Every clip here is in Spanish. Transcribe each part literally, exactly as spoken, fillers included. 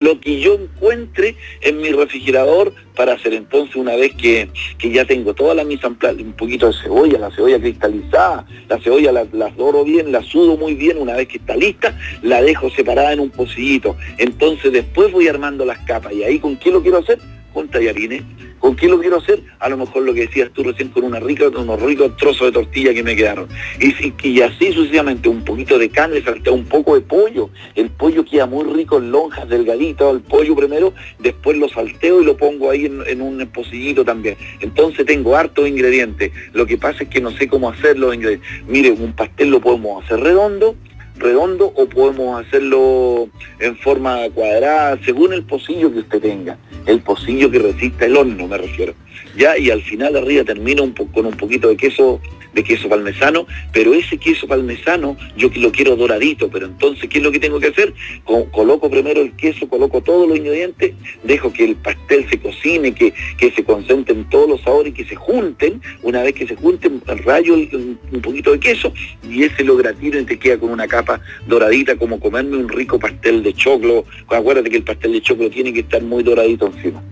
lo que yo encuentre en mi refrigerador para hacer. Entonces, una vez que, que ya tengo toda la mise en place, un poquito de cebolla, la cebolla cristalizada, la cebolla la, la doro bien, la sudo muy bien, una vez que está lista, la dejo separada en un pocillito. Entonces después voy armando las capas, y ahí ¿con qué lo quiero hacer? Con tallarines. ¿Con qué lo quiero hacer? A lo mejor lo que decías tú recién, con una rica, unos ricos trozos de tortilla que me quedaron. Y, y, y así sucesivamente, un poquito de carne, saltea un poco de pollo. El pollo queda muy rico en lonjas delgaditas, el pollo primero, después lo salteo y lo pongo ahí en, en un pocillito también. Entonces tengo hartos ingredientes. Lo que pasa es que no sé cómo hacer los ingredientes. Mire, un pastel lo podemos hacer redondo, redondo o podemos hacerlo en forma cuadrada, según el pocillo que usted tenga, el pocillo que resista el horno, me refiero. Ya, y al final arriba termino un po- con un poquito de queso, de queso parmesano, pero ese queso parmesano yo lo quiero doradito. Pero entonces, ¿qué es lo que tengo que hacer? Co- coloco primero el queso, coloco todos los ingredientes, dejo que el pastel se cocine, que, que se concentren todos los sabores y que se junten. Una vez que se junten, rayo el, un poquito de queso y ese lo gratino y te queda con una capa doradita, como comerme un rico pastel de choclo. Acuérdate que el pastel de choclo tiene que estar muy doradito encima.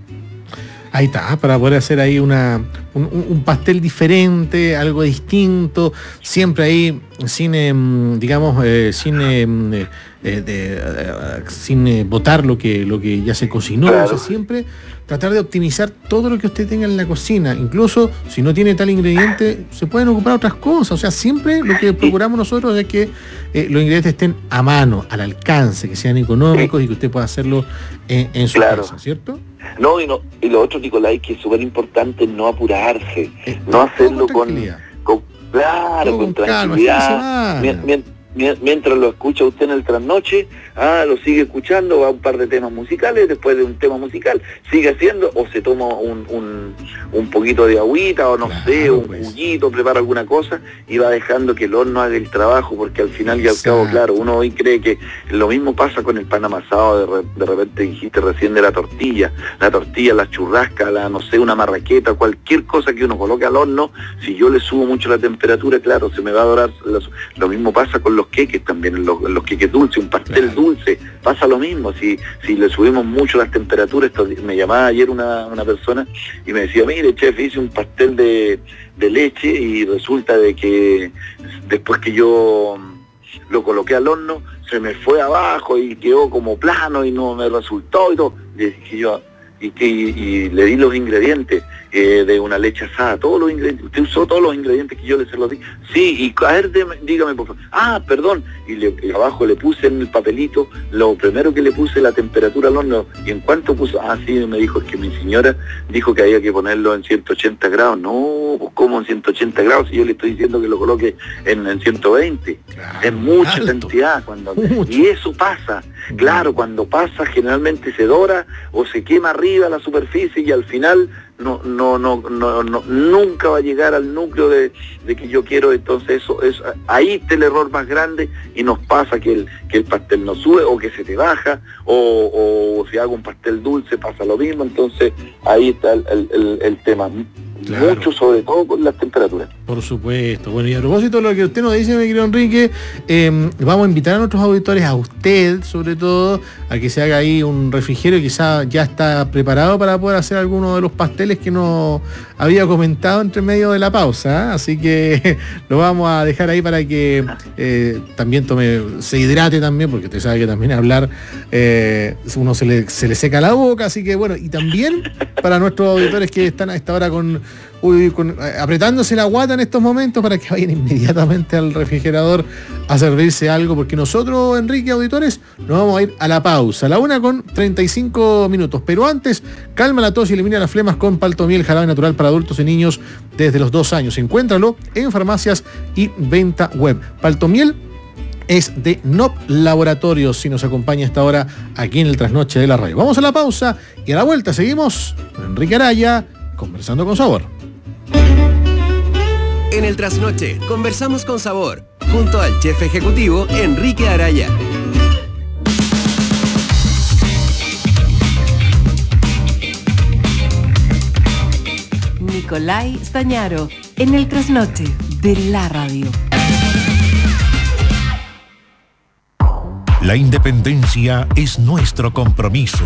Ahí está, para poder hacer ahí una, un, un pastel diferente, algo distinto, siempre ahí sin, eh, digamos, eh, sin, eh, eh, de, eh, sin eh, botar lo que, lo que ya se cocinó. Claro. O sea, siempre tratar de optimizar todo lo que usted tenga en la cocina. Incluso si no tiene tal ingrediente, se pueden ocupar otras cosas. O sea, siempre lo que procuramos nosotros es que eh, los ingredientes estén a mano, al alcance, que sean económicos y que usted pueda hacerlo en, en su claro. casa, ¿cierto? No, y, no, y lo otro, Nicolai, que es súper importante, no apurarse, eh, no hacerlo con, con, claro, con, con tranquilidad. Calma, mien, mien, mientras lo escucha usted en el trasnoche, ah, lo sigue escuchando, va a un par de temas musicales, después de un tema musical, sigue haciendo, o se toma un, un, un poquito de agüita, o no claro, sé, un pues. juguito, prepara alguna cosa, y va dejando que el horno haga el trabajo, porque al final y al Exacto. cabo, claro, uno hoy cree que lo mismo pasa con el pan amasado, de, re, de repente dijiste recién de la tortilla, la tortilla, la churrasca, la, no sé, una marraqueta, cualquier cosa que uno coloque al horno, si yo le subo mucho la temperatura, claro, se me va a dorar. Los, lo mismo pasa con los queques también, los, los queques dulces, un pastel claro. dulce, pasa lo mismo, si, si le subimos mucho las temperaturas. Esto, me llamaba ayer una, una persona y me decía, mire, chef, hice un pastel de, de leche y resulta de que después que yo lo coloqué al horno, se me fue abajo y quedó como plano y no me resultó y todo. Le dije yo, y, que, y, y le di los ingredientes eh, de una leche asada, todos los ingredientes, usted usó todos los ingredientes que yo le se los di, sí, y a ver, dígame, dígame por favor, ah, perdón, y, le, y abajo le puse en el papelito, lo primero que le puse la temperatura al horno, y en cuánto puso, ah, sí, me dijo, es que mi señora dijo que había que ponerlo en ciento ochenta grados, no, pues ¿cómo en ciento ochenta grados? Si yo le estoy diciendo que lo coloque en, en ciento veinte, claro, es mucha alto. Cantidad, cuando, y eso pasa, claro, cuando pasa generalmente se dora o se quema arriba la superficie y al final no no no no, no nunca va a llegar al núcleo de, de que yo quiero. Entonces eso es ahí está el error más grande y nos pasa que el que el pastel no sube o que se te baja o, o si hago un pastel dulce pasa lo mismo. Entonces ahí está el, el, el, el tema. Claro. Mucho, sobre todo con las temperaturas. Por supuesto. Bueno, y a propósito de lo que usted nos dice, mi querido Enrique, eh, vamos a invitar a nuestros auditores, a usted sobre todo, a que se haga ahí un refrigerio, quizá ya está preparado para poder hacer alguno de los pasteles que nos había comentado entre medio de la pausa, ¿eh? Así que lo vamos a dejar ahí para que eh, también tome, se hidrate también, porque usted sabe que también hablar eh, uno se le, se le seca la boca, así que bueno, y también para nuestros auditores que están a esta hora con Uy, con, apretándose la guata en estos momentos para que vayan inmediatamente al refrigerador a servirse algo, porque nosotros, Enrique, auditores, nos vamos a ir a la pausa, la una con treinta y cinco minutos, pero antes, calma la tos y elimina las flemas con Paltomiel, jarabe natural para adultos y niños desde los dos años. Encuéntralo en farmacias y venta web. Paltomiel es de N O P Laboratorios, si nos acompaña hasta ahora aquí en el Trasnoche de la Radio. Vamos a la pausa y a la vuelta seguimos con Enrique Araya, conversando con sabor. En el Trasnoche, conversamos con sabor, junto al chef ejecutivo Enrique Araya. Nicolai Stañaro, en el Trasnoche de la Radio. La independencia es nuestro compromiso.